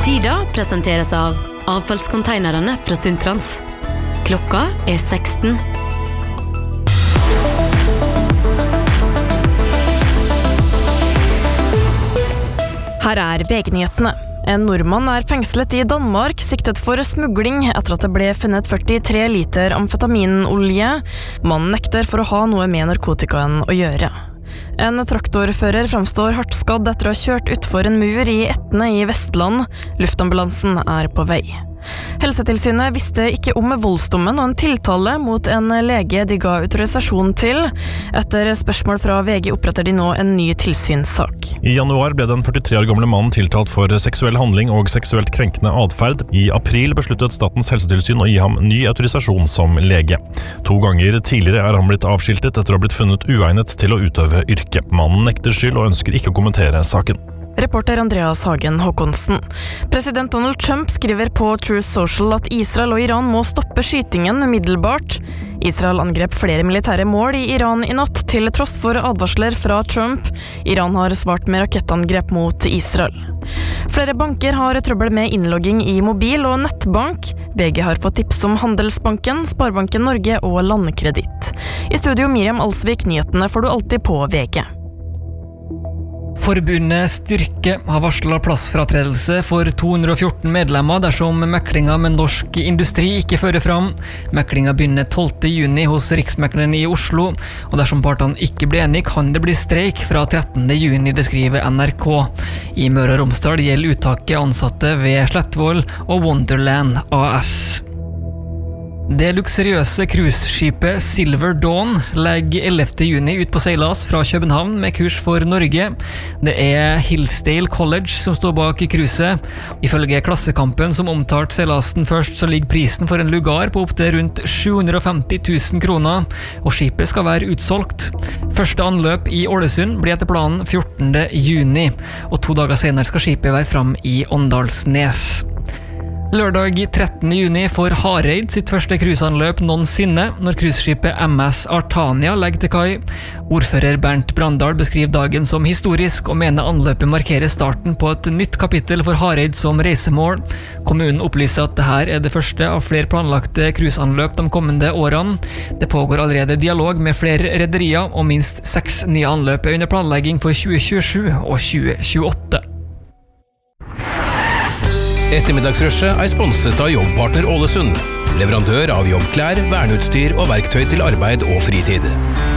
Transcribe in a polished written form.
Tida presenteres av avfallskonteinerne fra Sundtrans. Klokka 16. Her VG-nyhetene. En nordmann fengslet I Danmark, siktet for smugling etter at det ble funnet 43 liter amfetaminolje. Mannen nekter for å ha noe med narkotikaen å gjøre. En traktorfører framstår hardt skadd etter å ha kjørt utfor en mur I Etne I Vestland. Luftambulansen på vei. Helsetilsynet visste ikke om voldsdommen og en tiltale mot en lege de ga autorisasjon til. Etter spørsmål fra VG oppretter de nå en ny tilsynssak. I januar ble den 43 år gamle mannen tiltalt for seksuell handling og seksuelt krenkende adferd. I april besluttet Statens helsetilsyn å gi ham ny autorisasjon som lege. 2 ganger tidligere han blitt avskiltet etter å ha blitt funnet uegnet til å utøve yrke. Mannen nekter skyld og ønsker ikke å kommentere saken. Reporter Andreas Hagen Håkonsen. President Donald Trump skriver på Truth Social at Israel og Iran må stoppe skytingen umiddelbart. Israel angrep flere militære mål I Iran I natt, til tross for advarsler fra Trump. Iran har svart med rakettangrep mot Israel. Flere banker har trøbbel med innlogging I mobil- og nettbank. VG har fått tips om Handelsbanken, Sparebanken Norge og Landkreditt. I studio Miriam Alsvik, nyhetene får du alltid på VG. Forbundet Styrke har varslet plassfratredelse for 214 medlemmer dersom meklinga med norsk industri ikke fører fram. Meklinga begynner 12. juni hos Riksmekleren I Oslo, og dersom partene ikke blir enige kan det bli streik fra 13. juni, det skriver NRK. I Møre og Romsdal gjelder uttaket ansatte ved Slettvoll og Wonderland AS. Det luksuriøse cruiseskipet Silver Dawn legger 11. juni ut på seilas fra København med kurs for Norge. Det Hillsdale College som står bak cruiset. Ifølge Klassekampen som omtalte seilasen først, så ligger prisen for en lugar på opp til rundt 750 000 kroner, og skipet skal være utsolgt. Første anløp I Ålesund blir etter planen 14. juni, og 2 dager senere skal skipet være fram I Åndalsnes. Lørdag 13. juni får Hareid sitt første cruiseanløp noensinne når cruiseskipet MS Artania legger til kai. Ordfører Bernt Brandal beskriver dagen som historisk og mener anløpet markerer starten på et nytt kapittel for Hareid som reisemål. Kommunen opplyser at dette det første av flere planlagte cruiseanløp de kommende årene. Det pågår allerede dialog med flere rederier, og minst 6 nye anløp under planlegging for 2027 og 2028. Ettermiddagsrushet sponset av Jobbpartner Ålesund, leverandør av jobbklær, verneutstyr og verktøy til arbeid og fritid.